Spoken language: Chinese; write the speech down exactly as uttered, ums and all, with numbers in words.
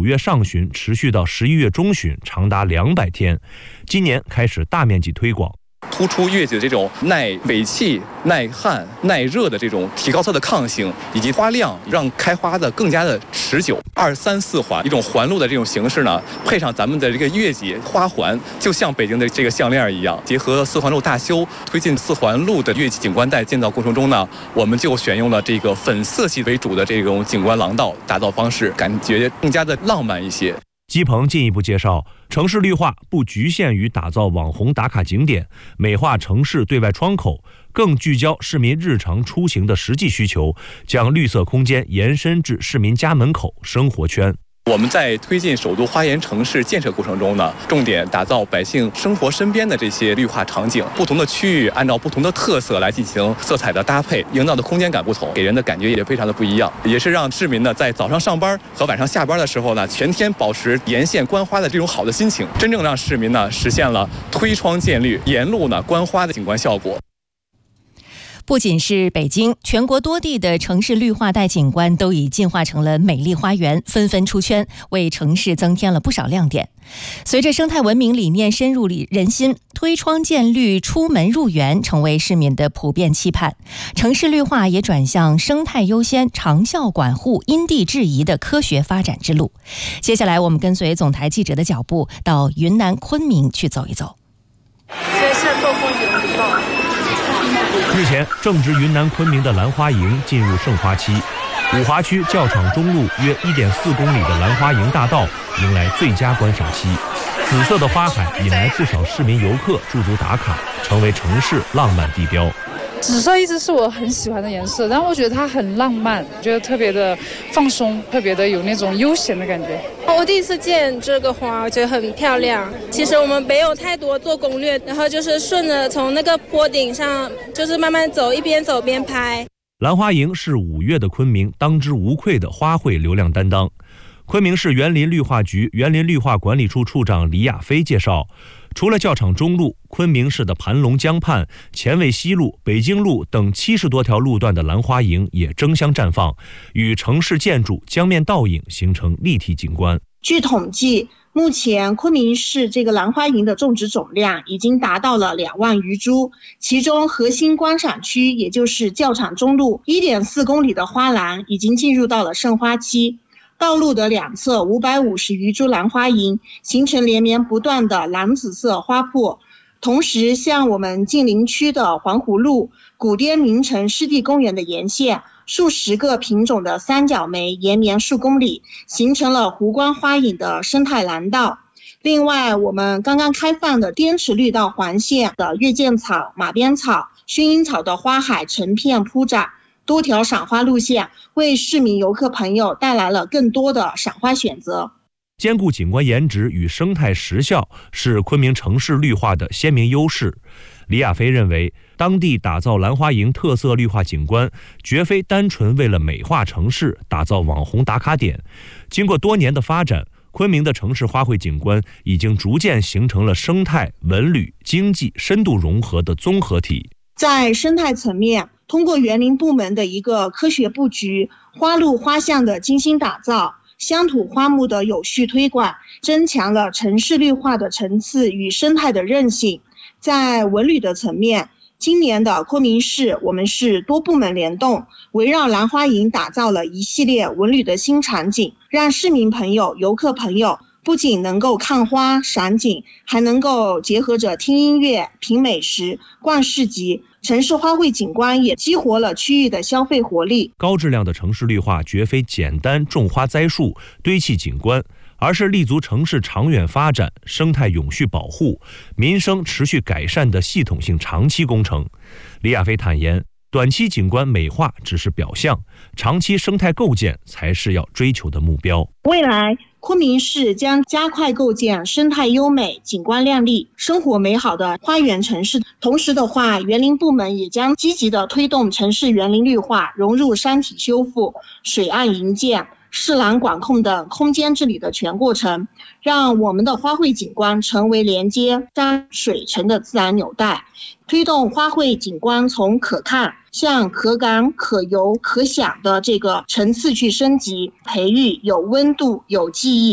月上旬持续到十一月中旬，长达两百天。今年开始大面积推广。 突出月季的这种耐尾气、耐旱、耐热的这种，提高它的抗性以及花量，让开花的更加的持久。二三四环一种环路的这种形式呢，配上咱们的这个月季花环，就像北京的这个项链一样。结合四环路大修，推进四环路的月季景观带建造过程中呢，我们就选用了这个粉色系为主的这种景观廊道打造方式，感觉更加的浪漫一些。 姬鹏进一步介绍，城市绿化不局限于打造网红打卡景点，美化城市对外窗口，更聚焦市民日常出行的实际需求，将绿色空间延伸至市民家门口、生活圈。 我们在推进首都花园城市建设过程中呢，重点打造百姓生活身边的这些绿化场景，不同的区域按照不同的特色来进行色彩的搭配，营造的空间感不同，给人的感觉也非常的不一样，也是让市民呢在早上上班和晚上下班的时候呢，全天保持沿线观花的这种好的心情，真正让市民呢实现了推窗见绿、沿路呢观花的景观效果。 不仅是北京，全国多地的城市绿化带景观都已进化成了美丽花园，纷纷出圈，为城市增添了不少亮点。随着生态文明理念深入人心，推窗见绿、出门入园成为市民的普遍期盼。城市绿化也转向生态优先、长效管护、因地制宜的科学发展之路。接下来，我们跟随总台记者的脚步，到云南昆明去走一走。 这是豆腐营里报。 日前，正值云南昆明的兰花楹进入盛花期，五华区教场中路约 一点四公里的兰花楹大道迎来最佳观赏期。紫色的花海引来不少市民游客驻足打卡，成为城市浪漫地标。 紫色一直是我很喜欢的颜色，但我觉得它很浪漫，觉得特别的放松，特别的有那种悠闲的感觉。 我第一次见这个花，我觉得很漂亮。其实我们没有太多做攻略，然后就是顺着从那个坡顶上，就是慢慢走，一边走边拍。 兰花楹是五月的昆明当之无愧的花卉流量担当。昆明市园林绿化局园林绿化管理处处长李亚飞介绍，除了教场中路，昆明市的盘龙江畔、前卫西路、北京路等七十多条路段的兰花楹也争相绽放，与城市建筑江面倒影，形成立体景观。 据统计，目前昆明市这个兰花楹的种植总量已经达到了两万余株，其中核心观赏区，也就是教场中路 一点四公里的花栏已经进入到了盛花期。道路的两侧五百五十余株兰花楹形成连绵不断的蓝紫色花圃。同时，像我们近邻区的环湖路、古滇名城湿地公园的沿线，数十个品种的三角梅延绵数公里，形成了湖光花影的生态廊道。另外，我们刚刚开放的滇池绿道环线的月见草、马鞭草、薰衣草的花海成片铺展，多条赏花路线为市民游客朋友带来了更多的赏花选择。 兼顾景观颜值与生态实效是昆明城市绿化的鲜明优势。李亚飞认为，当地打造兰花楹特色绿化景观，绝非单纯为了美化城市、打造网红打卡点。经过多年的发展，昆明的城市花卉景观已经逐渐形成了生态、文旅、经济深度融合的综合体。 在生态层面，通过园林部门的一个科学布局，花路花巷的精心打造，乡土花木的有序推广，增强了城市绿化的层次与生态的韧性。在文旅的层面，今年的昆明市我们是多部门联动，围绕兰花楹打造了一系列文旅的新场景，让市民朋友、游客朋友不仅能够看花赏景，还能够结合着听音乐、品美食、逛市集。城市花卉景观也激活了区域的消费活力。 高质量的城市绿化绝非简单种花栽树、堆砌景观，而是立足城市长远发展、生态永续保护、民生持续改善的系统性长期工程。李亚飞坦言，短期景观美化只是表象，长期生态构建才是要追求的目标。 未来昆明市将加快构建生态优美、景观亮丽、生活美好的花园城市。同时的话，园林部门也将积极的推动城市园林绿化融入山体修复、水岸营建、市廊管控等空间治理的全过程，让我们的花卉景观成为连接山水城的自然纽带，推动花卉景观从可看向可感、可游、可享的这个层次去升级，培育有温度、有记忆